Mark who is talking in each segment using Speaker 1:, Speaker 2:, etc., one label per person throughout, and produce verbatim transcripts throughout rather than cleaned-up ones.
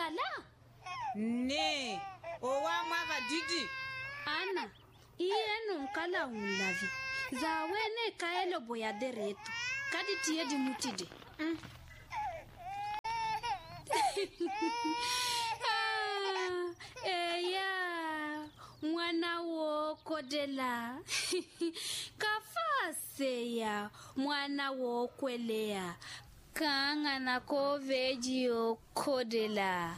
Speaker 1: kala?
Speaker 2: Ne, owa mava didi.
Speaker 1: Ana, iye nunkala unlavi. Zawene kaelo boyade retu. Kadi tiye di mutide. Mm. ah, eya, mwana wo kodela. Kafase ya, mwana wo kwelea. Kanga na koveji o kodela.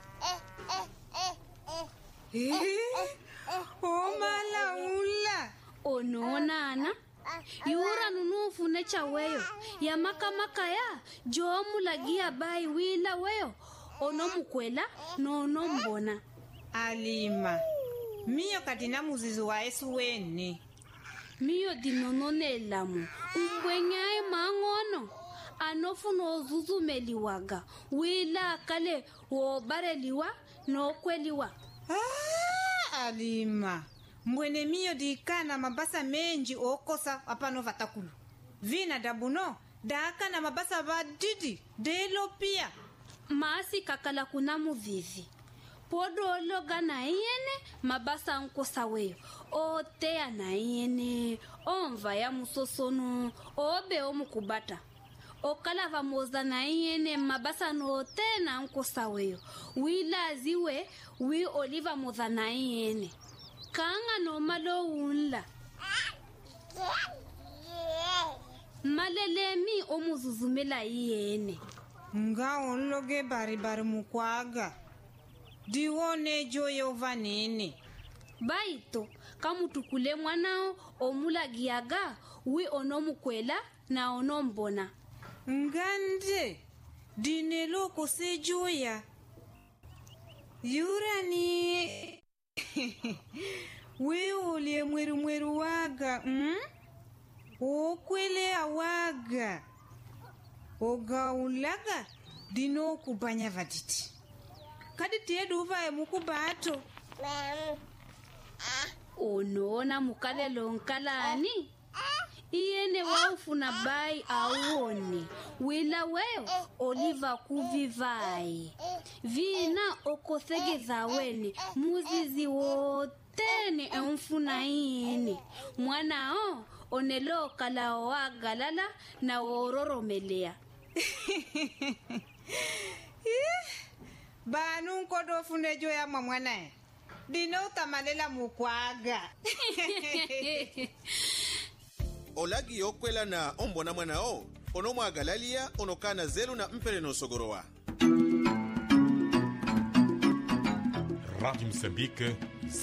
Speaker 2: Eh, o mala ula.
Speaker 1: Onona ana. Yura nunufu necha weyo. Ya maka maka ya. Jomu lagia bai wila weyo. Ono mukwela no ono mbona.
Speaker 2: Alima. Miyo katina muzizu wa esu wene.
Speaker 1: Miyo dinonone lamu. Umbwenyae mangono. Anofu no zuzu meliwaga. Wila kale wobareliwa no kweliwa.
Speaker 2: Ah, Alima. Mwene miyo dikana mabasa menji okosa apano vatakulu. Vina dabuno, daka na mabasa vadidi, delo pia.
Speaker 1: Maasi kakala kuna muvivi. Podo loga na iyene, mabasa nkosa weyo. O tea na iyene, onva ya musosono, obe omukubata. O kalava moza na iyene, mabasa no te na nkosa weyo. Wila ziwe, wi oliva moza na iyene. Kanga no malo unla. Malelemi omuzuzumela iyene.
Speaker 2: Nga onloge bari bari mukwaga. Diwone joye ovanene.
Speaker 1: Baito, kamutukule mwanao omulagiaga wi onomukwela na onombona.
Speaker 2: Ngande, dinelo kose joya. Yurani. We olie mweru mweru waga, mm? Okwele awaga. Oga ulaga, dino kubanya vaditi. Kadi tiedu uva emukubato.
Speaker 1: Onona mukale lonkalani? Iyene waufuna bai auoni. Wila weo oliva kuvivai. Vina okosegeza wene muzizi wotene emfuna iyene. Mwana o onelo kala oagalala na ororomelea.
Speaker 2: Banu nkodo funejo ya mamwana. Dino tamalela mukwaga.
Speaker 3: Olagi yokwela na ombona mwana o. Ono mwagalalia onokana zelu na mpere no sogorowa.
Speaker 4: Rádio Moçambique